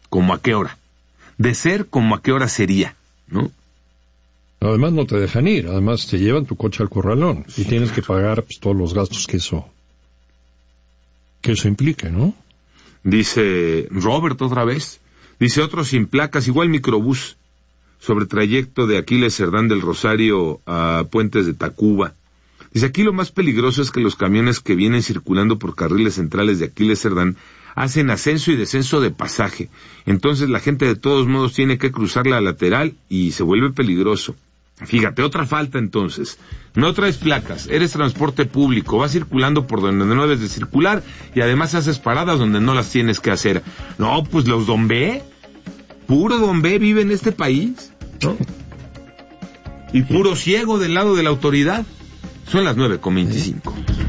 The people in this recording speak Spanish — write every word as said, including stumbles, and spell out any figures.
¿Cómo a qué hora? De ser, ¿cómo a qué hora sería? ¿No? Además no te dejan ir, además te llevan tu coche al corralón y tienes que pagar pues, todos los gastos que eso que eso implique, ¿no? Dice Robert otra vez, dice otro sin placas, igual microbús, sobre trayecto de Aquiles Cerdán del Rosario a Puentes de Tacuba. Dice, aquí lo más peligroso es que los camiones que vienen circulando por carriles centrales de Aquiles Cerdán hacen ascenso y descenso de pasaje. Entonces la gente de todos modos tiene que cruzar la lateral y se vuelve peligroso. Fíjate, otra falta entonces. No traes placas, eres transporte público, vas circulando por donde no debes de circular y además haces paradas donde no las tienes que hacer. No, pues los Don B, puro Don B vive en este país, ¿no? Y puro ciego del lado de la autoridad. Son las nueve con veinticinco.